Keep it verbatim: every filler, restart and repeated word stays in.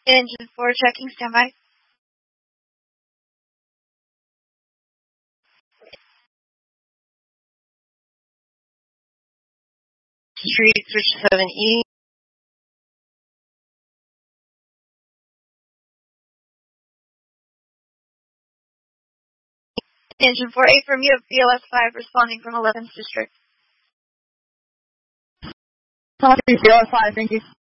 Engine four checking, standby. Street switch seven E. Engine four eight from you, B L S five responding from eleventh District. Copy, B L S five, thank you.